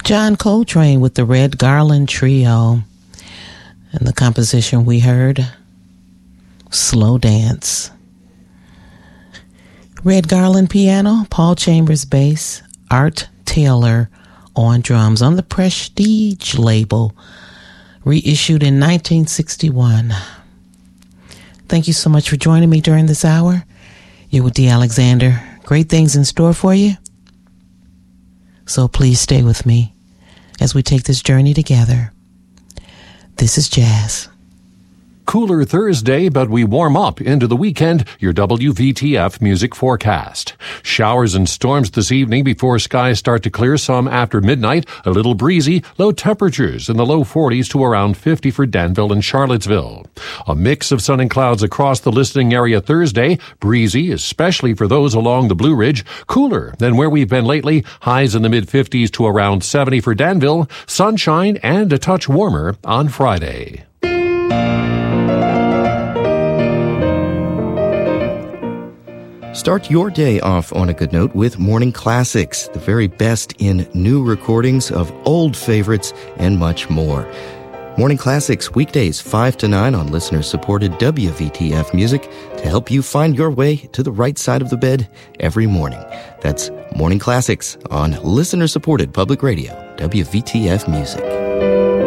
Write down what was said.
John Coltrane with the Red Garland Trio. And the composition we heard, Slow Dance. Red Garland piano, Paul Chambers bass, Art Taylor on drums on the Prestige label, reissued in 1961. Thank you so much for joining me during this hour. You're with Dee Alexander. Great things in store for you. So please stay with me as we take this journey together. This is Jazz. Cooler Thursday, but we warm up into the weekend. Your WVTF music forecast. Showers and storms this evening before skies start to clear some after midnight. A little breezy. Low temperatures in the low 40s to around 50 for Danville and Charlottesville. A mix of sun and clouds across the listening area Thursday. Breezy, especially for those along the Blue Ridge. Cooler than where we've been lately. Highs in the mid-50s to around 70 for Danville. Sunshine and a touch warmer on Friday. Start your day off on a good note with Morning Classics, the very best in new recordings of old favorites and much more. Morning Classics, weekdays 5 to 9 on listener-supported WVTF music to help you find your way to the right side of the bed every morning. That's Morning Classics on listener-supported public radio, WVTF music.